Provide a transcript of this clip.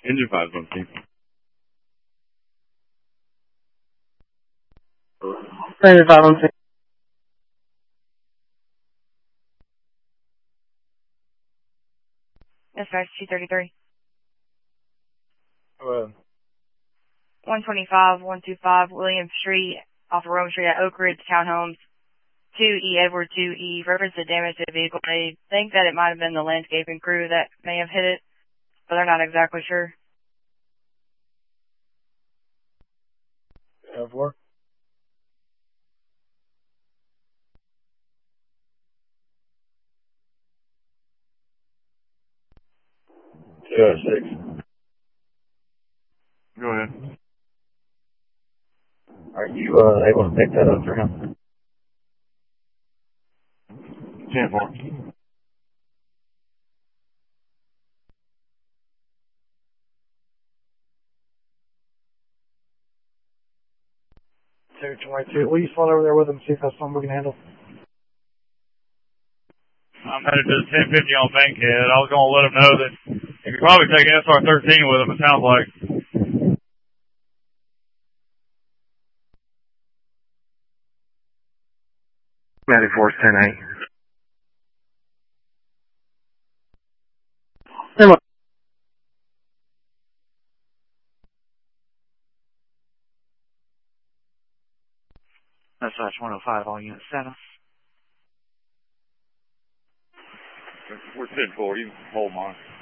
Engine 5 on team. Engine 5 on team. Dispatch 233. Go ahead. 125, 125 William Street, off of Rome Street at Oak Ridge Townhomes. 2E Edward 2E, reference to damage to the vehicle. They think that it might have been the landscaping crew that may have hit it, but they're not exactly sure. 4. Yeah, 6. Go ahead. Are you able to pick that up for him? 10-4. Two 22. Will you slide over there with him, see if that's something we can handle? I'm headed to the 1050 on Bankhead. I was going to let him know that he could probably take an SR-13 with him, it sounds like. Force 10-8. That's slash 105, all units status. We're 10-4. You can hold mine.